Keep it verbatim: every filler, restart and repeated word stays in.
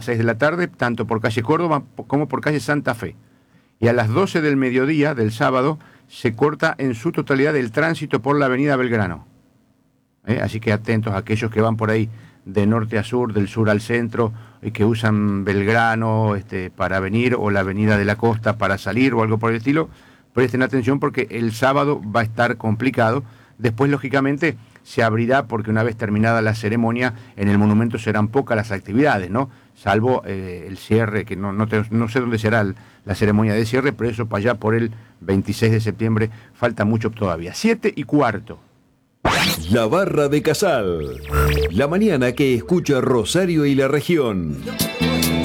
seis de la tarde, tanto por calle Córdoba como por calle Santa Fe. Y a las doce del mediodía del sábado se corta en su totalidad el tránsito por la avenida Belgrano. ¿Eh? Así que atentos a aquellos que van por ahí de norte a sur, del sur al centro, y que usan Belgrano este, para venir, o la avenida de la Costa para salir, o algo por el estilo. Presten atención porque el sábado va a estar complicado. Después, lógicamente, se abrirá porque una vez terminada la ceremonia, en el monumento serán pocas las actividades, ¿no? Salvo eh, el cierre, que no, no, te, no sé dónde será el, la ceremonia de cierre, pero eso para allá por el veintiséis de septiembre falta mucho todavía. Siete y cuarto. La Barra de Casal. La mañana que escucha Rosario y la región.